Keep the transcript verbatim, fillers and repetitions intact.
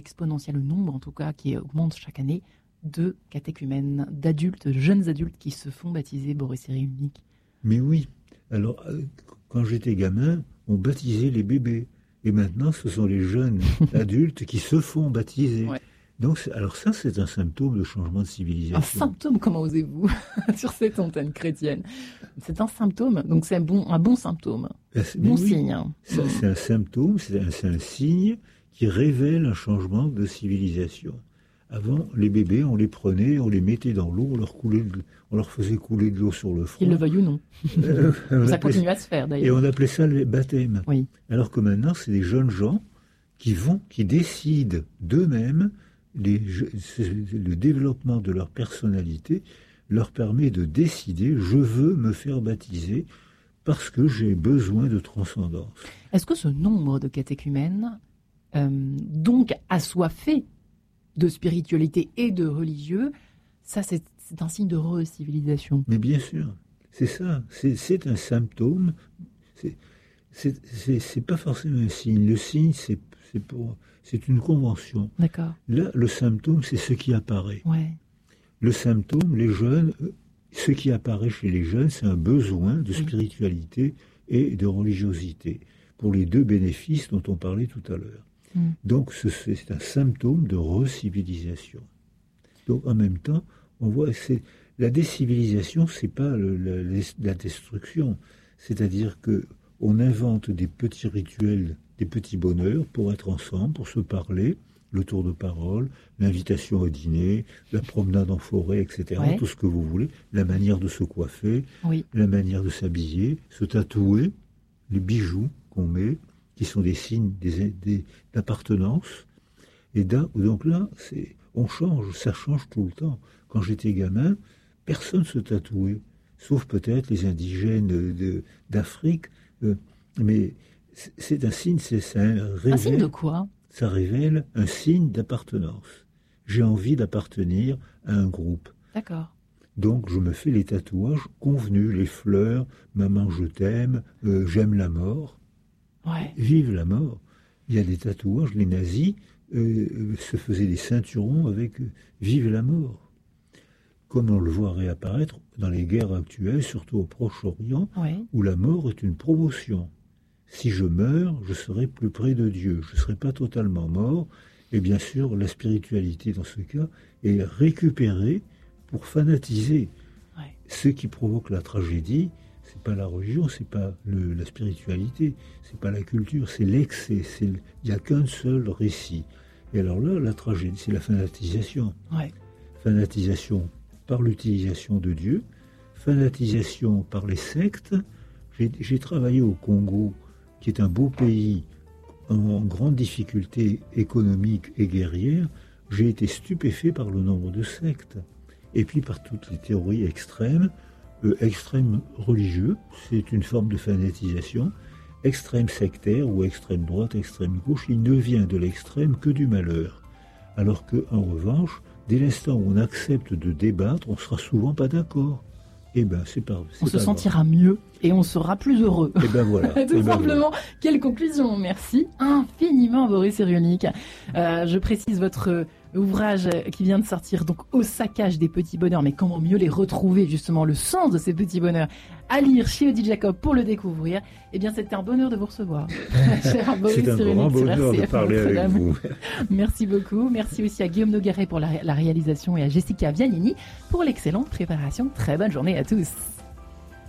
exponentielle, le nombre en tout cas qui augmente chaque année de catéchumènes, d'adultes, de jeunes adultes qui se font baptiser, Boris Cyrulnik. Mais oui, alors quand j'étais gamin, on baptisait les bébés. Et maintenant, ce sont les jeunes adultes qui se font baptiser. Ouais. Donc, alors ça, c'est un symptôme de changement de civilisation. Un symptôme, comment osez-vous, sur cette antenne chrétienne? C'est un symptôme, donc c'est un bon, un bon symptôme, un bon oui, signe. Hein. Ça, mmh. C'est un symptôme, c'est un, c'est un signe qui révèle un changement de civilisation. Avant, les bébés, on les prenait, on les mettait dans l'eau, on leur, coulait de, on leur faisait couler de l'eau sur le front. Qu'ils le veuillent ou non. Euh, ça continue à se faire, d'ailleurs. Et on appelait ça le baptême. Oui. Alors que maintenant, c'est des jeunes gens qui vont, qui décident d'eux-mêmes. Les, le développement de leur personnalité leur permet de décider « je veux me faire baptiser parce que j'ai besoin de transcendance ». Est-ce que ce nombre de catéchumènes, euh, donc assoiffés de spiritualité et de religieux, ça c'est, c'est un signe de re-civilisation? Mais bien sûr, c'est ça, c'est, c'est un symptôme, c'est, c'est, c'est, c'est pas forcément un signe, le signe c'est, c'est pour... C'est une convention. D'accord. Là, le symptôme, c'est ce qui apparaît. Ouais. Le symptôme, les jeunes, ce qui apparaît chez les jeunes, c'est un besoin de spiritualité et de religiosité, pour les deux bénéfices dont on parlait tout à l'heure. Mm. Donc, ce, c'est un symptôme de recivilisation. Donc, en même temps, on voit que c'est, la décivilisation, c'est pas le, la, la destruction. C'est-à-dire que on invente des petits rituels, des petits bonheurs pour être ensemble, pour se parler, le tour de parole, l'invitation au dîner, la promenade en forêt, et cetera, ouais. Tout ce que vous voulez, la manière de se coiffer, oui. La manière de s'habiller, se tatouer, les bijoux qu'on met, qui sont des signes des, des, d'appartenance. Et là, donc là, c'est, on change, ça change tout le temps. Quand j'étais gamin, personne ne se tatouait, sauf peut-être les indigènes de, de, d'Afrique, euh, mais c'est un signe, c'est ça révèle, un signe de quoi? Ça révèle un signe d'appartenance. J'ai envie d'appartenir à un groupe. D'accord. Donc je me fais les tatouages convenus, les fleurs, maman je t'aime, euh, j'aime la mort. Ouais. Vive la mort. Il y a des tatouages, les nazis euh, se faisaient des ceinturons avec euh, vive la mort. Comme on le voit réapparaître dans les guerres actuelles, surtout au Proche-Orient, ouais. Où la mort est une promotion. Si je meurs, je serai plus près de Dieu. Je ne serai pas totalement mort. Et bien sûr, la spiritualité, dans ce cas, est récupérée pour fanatiser. Ouais. Ce qui provoque la tragédie, c'est pas la religion, c'est pas le, la spiritualité, c'est pas la culture, c'est l'excès. C'est, il n'y a qu'un seul récit. Et alors là, la tragédie, c'est la fanatisation. Ouais. Fanatisation par l'utilisation de Dieu, fanatisation par les sectes. J'ai, j'ai travaillé au Congo, qui est un beau pays en grande difficulté économique et guerrière. J'ai été stupéfait par le nombre de sectes, et puis par toutes les théories extrêmes, euh, extrême religieux, c'est une forme de fanatisation, extrême sectaire ou extrême droite, extrême gauche, il ne vient de l'extrême que du malheur. Alors que, en revanche, dès l'instant où on accepte de débattre, on ne sera souvent pas d'accord. Eh ben, c'est pas, c'est on pas se grave. sentira mieux et on sera plus heureux. Et ben voilà. Tout et ben simplement. Voilà. Quelle conclusion. Merci infiniment, Boris Cyrulnik. Euh, je précise votre ouvrage qui vient de sortir, donc Au saccage des petits bonheurs. Mais comment mieux les retrouver, justement, le sens de ces petits bonheurs, à lire chez Odile Jacob pour le découvrir. Eh bien, c'était un bonheur de vous recevoir. Cher Boris C'est un Cyrulnik, grand bonheur de parler avec vous. Merci beaucoup. Merci aussi à Guillaume Nogaret pour la, la réalisation et à Jessica Vianini pour l'excellente préparation. Très bonne journée à tous.